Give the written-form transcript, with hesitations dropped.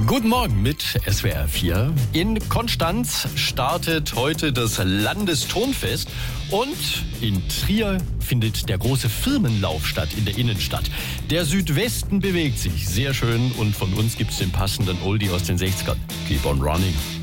Guten Morgen mit SWR 4. In Konstanz startet heute das Landesturnfest und in Trier findet der große Firmenlauf statt in der Innenstadt. Der Südwesten bewegt sich sehr schön und von uns gibt's den passenden Oldie aus den 60ern. Keep on running.